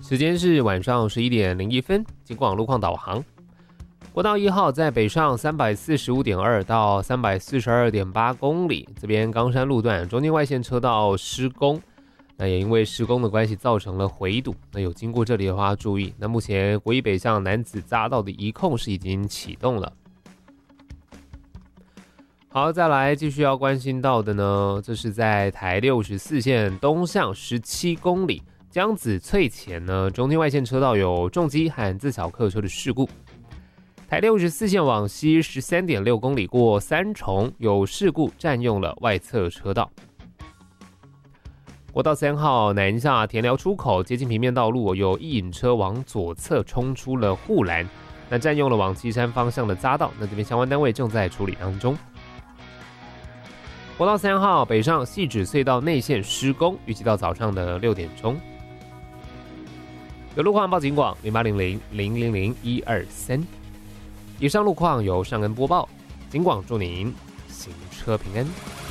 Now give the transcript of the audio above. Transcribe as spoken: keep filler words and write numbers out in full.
时间是晚上十一点零一分，警广路况导航。国道一号在北上三百四十五点二到三百四十二点八公里，这边冈山路段中间外线车道施工，那也因为施工的关系造成了回堵，那有经过这里的话注意。那目前国一北向楠梓匝道的移控是已经启动了。好，再来继续要关心到的呢，这是在台六十四线东向十七公里江子翠前呢，中间外线车道有重机和自小客车的事故。台六十四线往西 十三点六公里过三重有事故，占用了外侧车道。国道三号南下田寮出口接近平面道路，有一引车往左侧冲出了护栏，那占用了往旗山方向的匝道，那这边相关单位正在处理当中。国道三号北上汐止隧道内线施工，预计到早上的六点钟。有路况报警广零八零零零零零一二三。以上路况由尚恩播报，警广祝您行车平安。